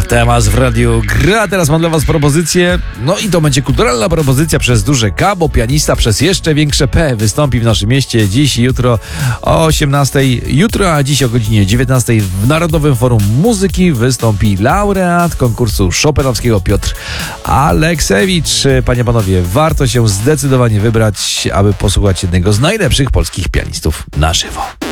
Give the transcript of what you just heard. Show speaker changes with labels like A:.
A: Temat w radiu gra. Teraz mam dla was propozycję. No i to będzie kulturalna propozycja przez duże K, bo pianista przez jeszcze większe P wystąpi w naszym mieście dziś i jutro o 18. Jutro, a dziś o godzinie 19 w Narodowym Forum Muzyki wystąpi laureat konkursu chopinowskiego Piotr Aleksewicz. Panie, panowie, warto się zdecydowanie wybrać, aby posłuchać jednego z najlepszych polskich pianistów na żywo.